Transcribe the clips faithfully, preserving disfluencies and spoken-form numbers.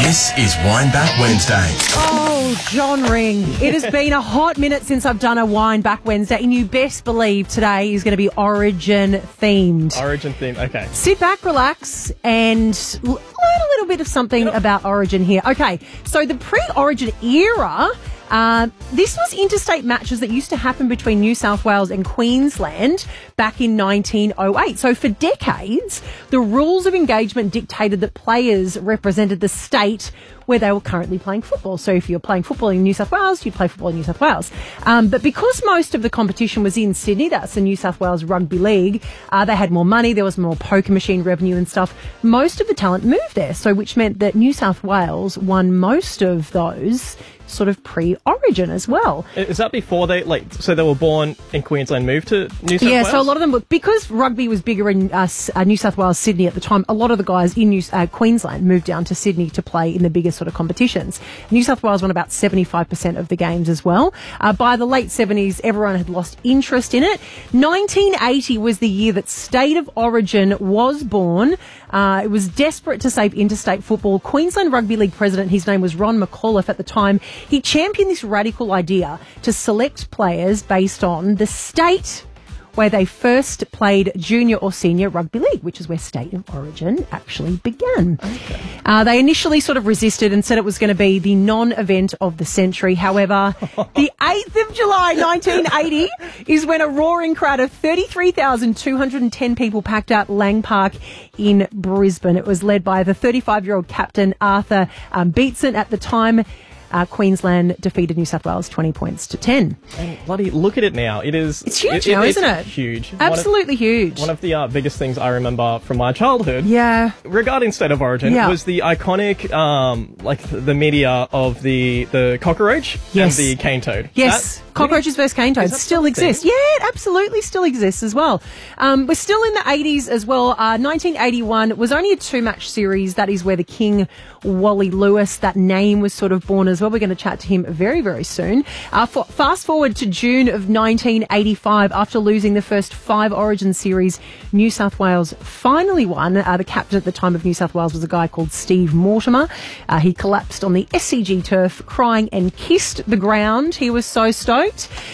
This is Wine Back Wednesday. Oh, John Ring. It has been a hot minute since I've done a Wine Back Wednesday, and you best believe today is going to be Origin themed. Origin themed, okay. Sit back, relax, and l- learn a little bit of something Yep. about Origin here. Okay, so the pre-Origin era... Uh, this was interstate matches that used to happen between New South Wales and Queensland back in nineteen oh eight. So for decades, the rules of engagement dictated that players represented the state where they were currently playing football. So if you're playing football in New South Wales, you'd play football in New South Wales. Um, but because most of the competition was in Sydney, that's the New South Wales Rugby League, uh, they had more money, there was more poker machine revenue and stuff. Most of the talent moved there, so which meant that New South Wales won most of those sort of pre-Origin as well. Is that before they, like, so they were born in Queensland, moved to New South yeah, Wales? so a lot of them, were, because rugby was bigger in uh, S- uh, New South Wales, Sydney at the time, a lot of the guys in New, uh, Queensland moved down to Sydney to play in the bigger sort of competitions. New South Wales won about seventy-five percent of the games as well. Uh, by the late seventies, everyone had lost interest in it. nineteen eighty was the year that State of Origin was born. Uh, it was desperate to save interstate football. Queensland Rugby League president, his name was Ron McAuliffe at the time, he championed this radical idea to select players based on the state where they first played junior or senior rugby league, which is where State of Origin actually began. Okay. Uh, they initially sort of resisted and said it was going to be the non-event of the century. However, the eighth of July nineteen eighty is when a roaring crowd of thirty-three thousand two hundred ten people packed out Lang Park in Brisbane. It was led by the thirty-five-year-old captain Arthur um, Beetson. At the time, Uh, Queensland defeated New South Wales twenty points to ten. And bloody, look at it now. It is... It's huge it, now, it, isn't it's it? Huge. Absolutely one of, huge. One of the uh, biggest things I remember from my childhood, Yeah. regarding State of Origin, Yeah. was the iconic, um, like, the media of the, the cockroach Yes. and the cane toad. Yes. That- Cockroaches versus cane toads that still something? exist. Yeah, it absolutely still exists as well. Um, we're still in the eighties as well. Uh, nineteen eighty-one was only a two-match series. That is where the King, Wally Lewis, that name was sort of born as well. We're going to chat to him very, very soon. Uh, for, fast forward to June of nineteen eighty-five. After losing the first five Origin series, New South Wales finally won. Uh, the captain at the time of New South Wales was a guy called Steve Mortimer. Uh, he collapsed on the S C G turf, crying and kissed the ground. He was so stoked.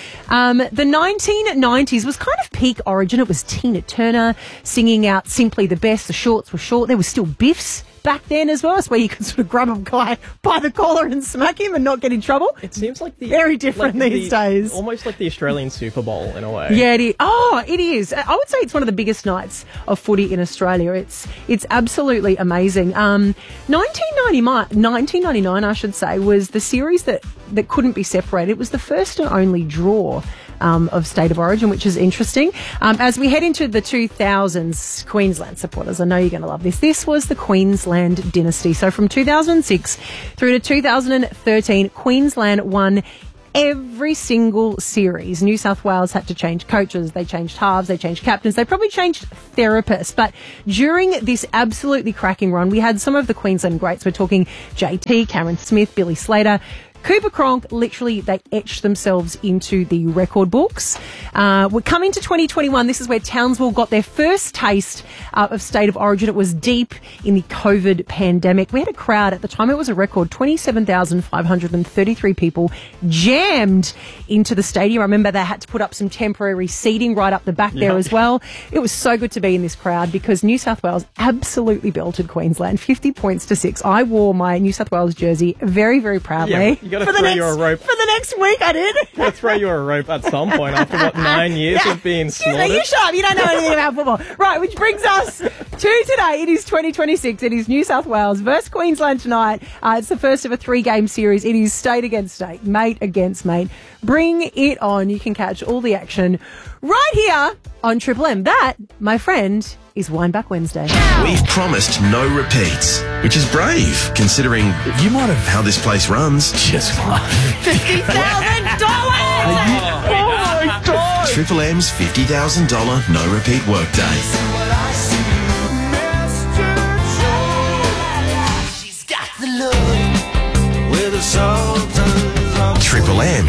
Um, the nineteen nineties was kind of peak Origin. It was Tina Turner singing out Simply the Best. The shorts were short. There was still Biffs back then as well. It's where you could sort of grab a guy by the collar and smack him and not get in trouble. It seems like the... Very different like these the- days. Almost like the Australian Super Bowl, in a way. Yeah, it is. Oh, it is. I would say it's one of the biggest nights of footy in Australia. It's it's absolutely amazing. Um, nineteen ninety-nine, I should say, was the series that, that couldn't be separated. It was the first and only draw Um, of State of Origin, which is interesting. Um, as we head into the two thousands, Queensland supporters, I know you're going to love this. This was the Queensland dynasty. So from two thousand six through to two thousand thirteen, Queensland won every single series. New South Wales had to change coaches, they changed halves, they changed captains, they probably changed therapists. But during this absolutely cracking run, we had some of the Queensland greats. We're talking J T, Cameron Smith, Billy Slater, Cooper Cronk. Literally, they etched themselves into the record books. Uh, we're coming to twenty twenty-one. This is where Townsville got their first taste uh, of State of Origin. It was deep in the COVID pandemic. We had a crowd at the time. It was a record twenty-seven thousand five hundred thirty-three people jammed into the stadium. I remember they had to put up some temporary seating right up the back there Yep. as well. It was so good to be in this crowd because New South Wales absolutely belted Queensland, fifty points to six. I wore my New South Wales jersey very, very proudly. Yeah, you gotta for the throw next, you a rope. For the next week, I did. I'm going to throw you a rope at some point after, what, nine years Yeah. of being Excuse me, slaughtered? you shut up. You don't know anything about football. Right, which brings us to today. It is twenty twenty-six. It is New South Wales versus Queensland tonight. Uh, it's the first of a three-game series. It is state against state, mate against mate. Bring it on. You can catch all the action right here on Triple M. That, my friend, is Wine Back Wednesday. We've promised no repeats, which is brave, considering you might have how this place runs. Just fine. fifty thousand dollars! Oh, my God! Triple M's fifty thousand dollars no repeat workday. Triple M,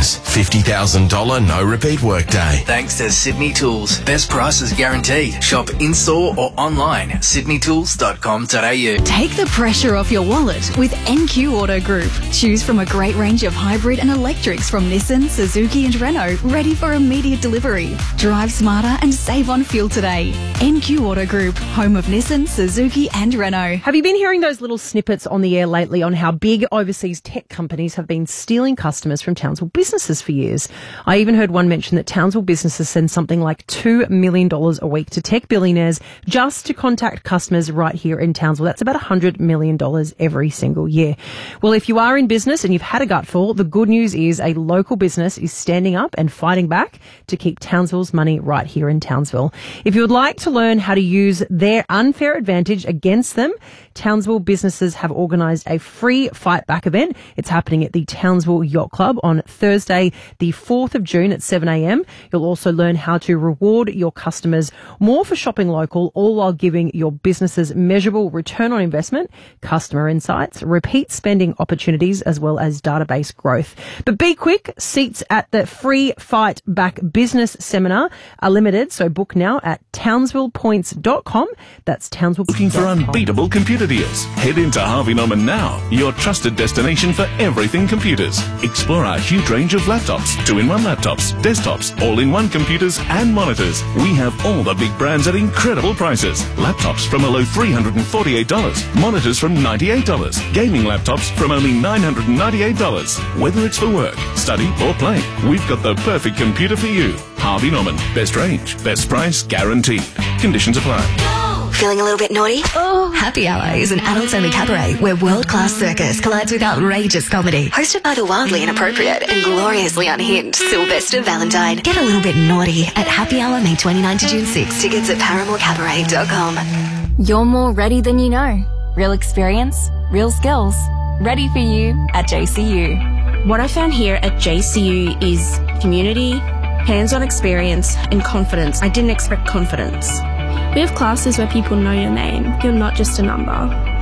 Dreams. fifty thousand dollars no repeat workday. Thanks to Sydney Tools. Best prices guaranteed. Shop in-store or online. sydney tools dot com dot a u. Take the pressure off your wallet with N Q Auto Group. Choose from a great range of hybrid and electrics from Nissan, Suzuki and Renault, ready for immediate delivery. Drive smarter and save on fuel today. N Q Auto Group, home of Nissan, Suzuki and Renault. Have you been hearing those little snippets on the air lately on how big overseas tech companies have been stealing customers from Townsville businesses for years? I even heard one mention that Townsville businesses send something like two million dollars a week to tech billionaires just to contact customers right here in Townsville. That's about one hundred million dollars every single year. Well, if you are in business and you've had a gutful, the good news is a local business is standing up and fighting back to keep Townsville's money right here in Townsville. If you would like to learn how to use their unfair advantage against them, Townsville businesses have organised a free fight back event. It's happening at the Townsville Yacht Club on Thursday, the fourth of June at seven a m. You'll also learn how to reward your customers more for shopping local, all while giving your businesses measurable return on investment, customer insights, repeat spending opportunities, as well as database growth. But be quick, seats at the free fight back business seminar are limited, so book now at townsville points dot com. That's townsville points dot com. Looking for unbeatable computer deals? Head into Harvey Norman now, your trusted destination for everything computers. Explore our huge range of laptops, two-in-one laptops, desktops, all-in-one computers and monitors. We have all the big brands at incredible prices. Laptops from a low three hundred forty-eight dollars, monitors from ninety-eight dollars, gaming laptops from only nine hundred ninety-eight dollars. Whether it's for work, study or play, we've got the perfect computer for you. Harvey Norman, best range, best price guaranteed. Conditions apply. Feeling a little bit naughty? Oh, Happy Hour is an adults-only cabaret where world-class circus collides with outrageous comedy. Hosted by the wildly inappropriate and gloriously unhinged Sylvester Valentine. Get a little bit naughty at Happy Hour, May twenty-ninth to June sixth. Tickets at paramore cabaret dot com. You're more ready than you know. Real experience, real skills. Ready for you at J C U. What I found here at J C U is community, hands-on experience and confidence. I didn't expect confidence. We have classes where people know your name. You're not just a number.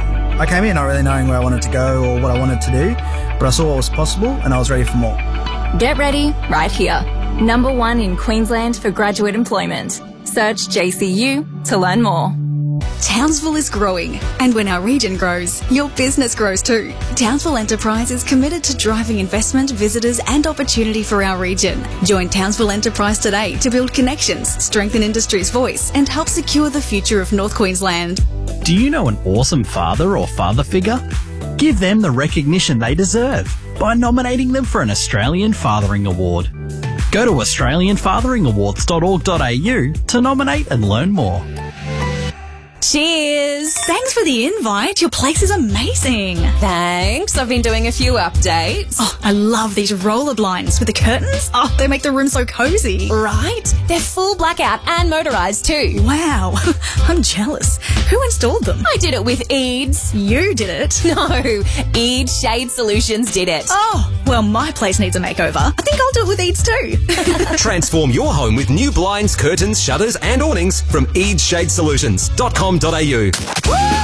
I came here not really knowing where I wanted to go or what I wanted to do, but I saw what was possible and I was ready for more. Get ready right here. Number one in Queensland for graduate employment. Search J C U to learn more. Townsville is growing, and when our region grows, your business grows too. Townsville Enterprise is committed to driving investment, visitors and opportunity for our region. Join Townsville Enterprise today to build connections, strengthen industry's voice and help secure the future of North Queensland. Do you know an awesome father or father figure? Give them the recognition they deserve by nominating them for an Australian Fathering Award. Go to australian fathering awards dot org dot a u to nominate and learn more. Cheers! Thanks for the invite. Your place is amazing. Thanks. I've been doing a few updates. Oh, I love these roller blinds with the curtains. Oh, they make the room so cozy. Right? They're full blackout and motorised too. Wow. I'm jealous. Who installed them? I did it with Eads. You did it? No. Eads Shade Solutions did it. Oh, well, my place needs a makeover. I think I'll do it with Eads too. Transform your home with new blinds, curtains, shutters and awnings from eads shade solutions dot com dot a u.